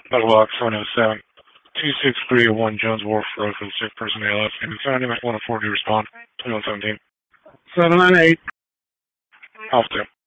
Battle Box 707. 26301 Jones Wharf Road for the sick person ALS. And Sunday, 104 to respond. 2117. 798. Alpha 2.